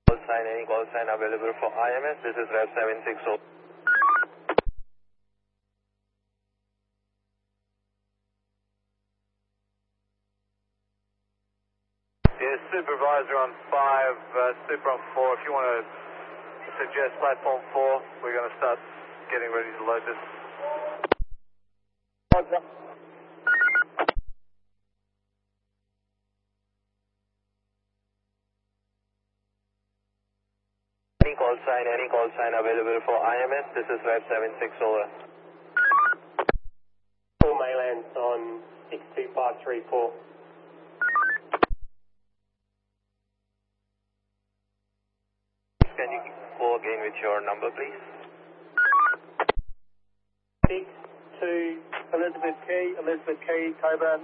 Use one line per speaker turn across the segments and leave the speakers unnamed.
Any call sign available for IMS. This is Rev 760.
Yeah, supervisor on 5, super on 4. If you want to suggest platform 4, we're going to start getting ready to load this.
Roger.
Any call sign available for IMS. This is Rev 760.
All mainlands on 62534.
Can you go again with your number, please?
6 to Elizabeth Key, Coburn.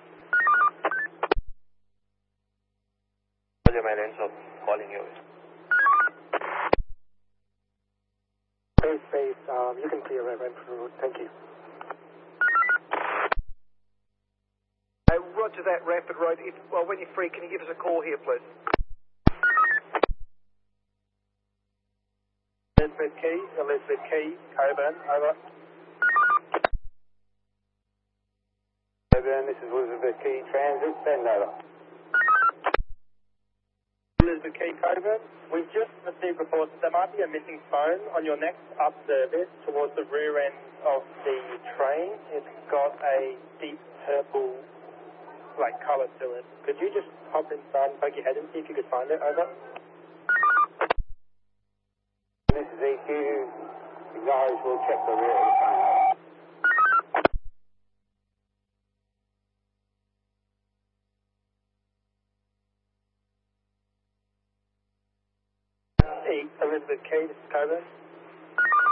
Roger, my lens of calling you.
Space, you can clear Renfrew Road. Thank you.
Roger that, Ranford Road. When you're free, can you give us a call here, please?
Elizabeth Key, Coburn, over. Coburn, this is Elizabeth Key Transit, send over. Elizabeth Key, Coburn. We've just received reports that there might be a missing phone on your next up service towards the rear end of the train. It's got a deep purple colour to it. Could you just hop inside and poke your head and see if you could find it, over? This is EQ. Acknowledge, we'll check the rear of the train. Elizabeth Key, this is Coburn.